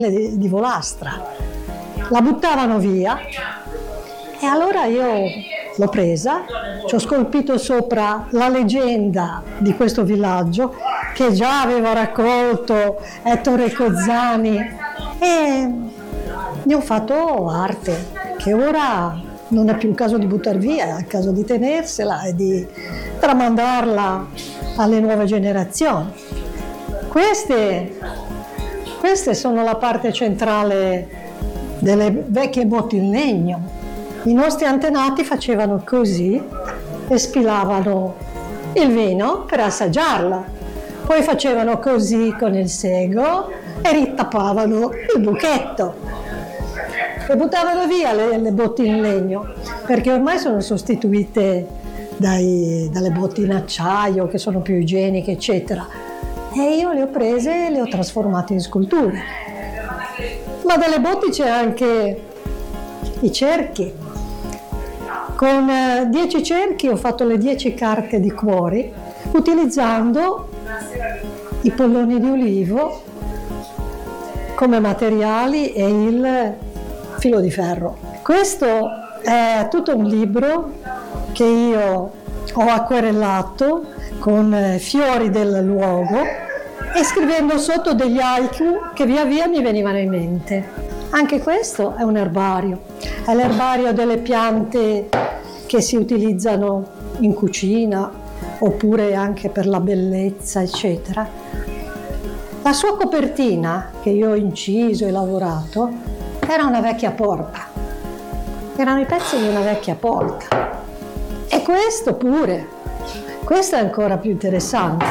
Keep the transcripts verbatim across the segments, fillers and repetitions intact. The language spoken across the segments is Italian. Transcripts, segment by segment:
di, di Volastra. La buttavano via e allora io l'ho presa, ci ho scolpito sopra la leggenda di questo villaggio che già aveva raccolto Ettore Cozzani e ne ho fatto arte che ora non è più il caso di buttar via, è il caso di tenersela e di tramandarla alle nuove generazioni. Queste, queste sono la parte centrale delle vecchie botti in legno. I nostri antenati facevano così e spilavano il vino per assaggiarlo, poi facevano così con il sego e ritappavano il buchetto e buttavano via le, le botti in legno perché ormai sono sostituite dai, dalle botti in acciaio che sono più igieniche eccetera e io le ho prese e le ho trasformate in sculture. Ma dalle botti c'è anche i cerchi. Con dieci cerchi ho fatto le dieci carte di cuori utilizzando i polloni di ulivo come materiali e il filo di ferro. Questo è tutto un libro che io ho acquerellato con fiori del luogo e scrivendo sotto degli haiku che via via mi venivano in mente. Anche questo è un erbario, è l'erbario delle piante che si utilizzano in cucina oppure anche per la bellezza, eccetera. La sua copertina, che io ho inciso e lavorato, era una vecchia porta. Erano i pezzi di una vecchia porta. E questo pure, questo è ancora più interessante.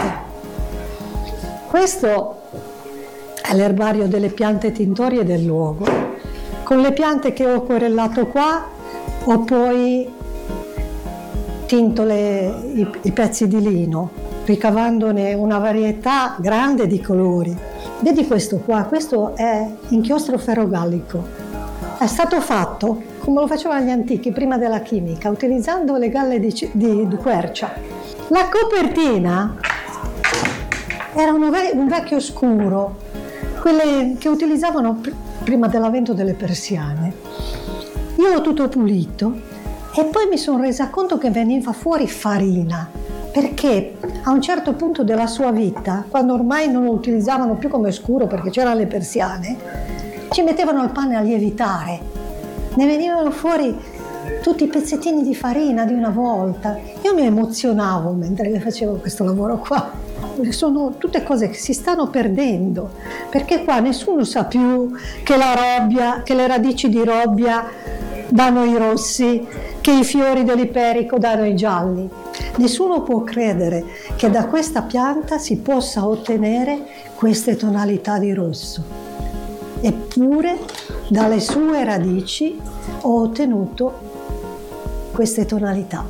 Questo è l'erbario delle piante tintorie del luogo. Con le piante che ho acquerellato qua ho poi tinto le, i, i pezzi di lino, ricavandone una varietà grande di colori. Vedi questo qua, questo è inchiostro ferrogallico. È stato fatto come lo facevano gli antichi, prima della chimica, utilizzando le galle di, di, di quercia. La copertina era un, ve- un vecchio scuro, quelle che utilizzavano pr- prima dell'avvento delle persiane. Io l'ho tutto pulito e poi mi sono resa conto che veniva fuori farina, perché a un certo punto della sua vita, quando ormai non lo utilizzavano più come scuro perché c'erano le persiane, ci mettevano il pane a lievitare. Ne venivano fuori tutti i pezzettini di farina di una volta. Io mi emozionavo mentre facevo questo lavoro qua. Sono tutte cose che si stanno perdendo, perché qua nessuno sa più che la robbia, che le radici di robbia danno i rossi, che i fiori dell'iperico danno i gialli. Nessuno può credere che da questa pianta si possa ottenere queste tonalità di rosso. Eppure dalle sue radici ho ottenuto queste tonalità.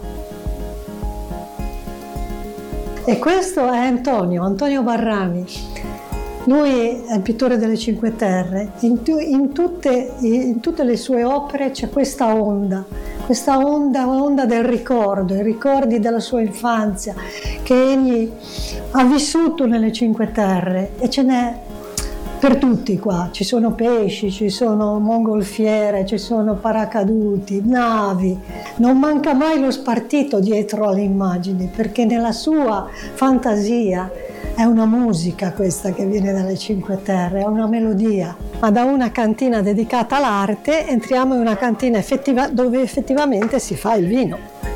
E questo è Antonio, Antonio Barrani. Lui è il pittore delle Cinque Terre. In, tu, in, tutte, in tutte le sue opere c'è questa onda, questa onda, onda del ricordo, i ricordi della sua infanzia che egli ha vissuto nelle Cinque Terre e ce n'è per tutti qua. Ci sono pesci, ci sono mongolfiere, ci sono paracaduti, navi. Non manca mai lo spartito dietro alle immagini, perché nella sua fantasia è una musica questa che viene dalle Cinque Terre, è una melodia. Ma da una cantina dedicata all'arte entriamo in una cantina effettiva, dove effettivamente si fa il vino.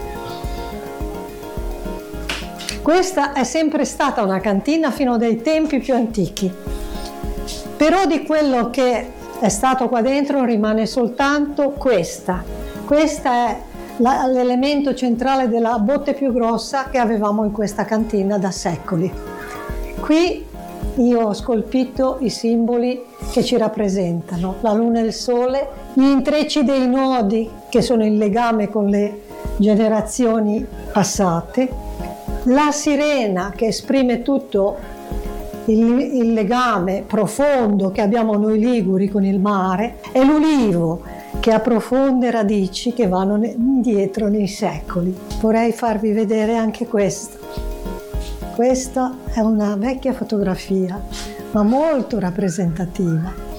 Questa è sempre stata una cantina fino dai tempi più antichi. Però di quello che è stato qua dentro rimane soltanto questa. Questa è la, l'elemento centrale della botte più grossa che avevamo in questa cantina da secoli. Qui io ho scolpito i simboli che ci rappresentano, la luna e il sole, gli intrecci dei nodi che sono il legame con le generazioni passate, la sirena che esprime tutto Il, il legame profondo che abbiamo noi liguri con il mare e l'ulivo che ha profonde radici che vanno indietro nei secoli. Vorrei farvi vedere anche questo. Questa è una vecchia fotografia, ma molto rappresentativa.